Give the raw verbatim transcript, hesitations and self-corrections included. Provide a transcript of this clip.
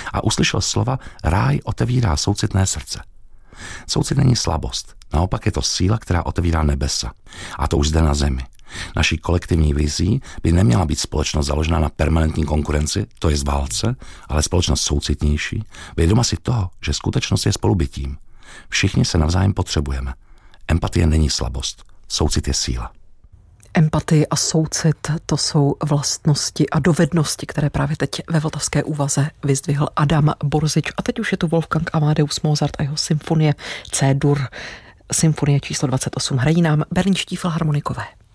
a uslyšel slova ráj otevírá soucitné srdce. Soucit není slabost, naopak je to síla, která otevírá nebesa. A to už zde na zemi. Naší kolektivní vizí by neměla být společnost založená na permanentní konkurenci, to je z válce, ale společnost soucitnější, vědoma si toho, že skutečnost je spolubytím. Všichni se navzájem potřebujeme. Empatie není slabost, soucit je síla. Empatie a soucit, to jsou vlastnosti a dovednosti, které právě teď ve Vltavské úvaze vyzdvihl Adam Borzič. A teď už je tu Wolfgang Amadeus Mozart a jeho symfonie C-dur. Symfonie číslo dvacet osm hrají nám berlínští filharmonikové.